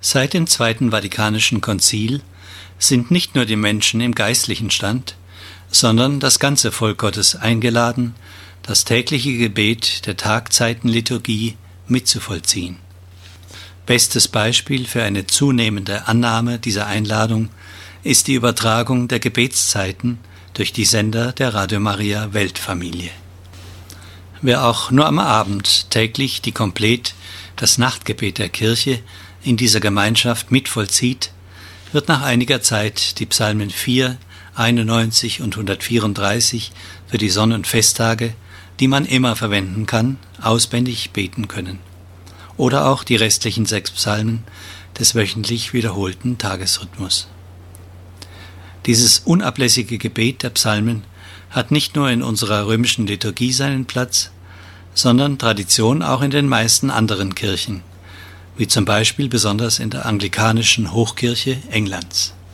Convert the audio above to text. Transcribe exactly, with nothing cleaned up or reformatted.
Seit dem Zweiten Vatikanischen Konzil sind nicht nur die Menschen im geistlichen Stand, sondern das ganze Volk Gottes eingeladen, das tägliche Gebet der Tagzeitenliturgie mitzuvollziehen. Bestes Beispiel für eine zunehmende Annahme dieser Einladung ist die Übertragung der Gebetszeiten durch die Sender der Radio Maria Weltfamilie. Wer auch nur am Abend täglich die Komplett, das Nachtgebet der Kirche, in dieser Gemeinschaft mitvollzieht, wird nach einiger Zeit die Psalmen vier, einundneunzig und hundertvierunddreißig für die Sonn- und Festtage, die man immer verwenden kann, auswendig beten können. Oder auch die restlichen sechs Psalmen des wöchentlich wiederholten Tagesrhythmus. Dieses unablässige Gebet der Psalmen hat nicht nur in unserer römischen Liturgie seinen Platz, sondern Tradition auch in den meisten anderen Kirchen, wie zum Beispiel besonders in der anglikanischen Hochkirche Englands.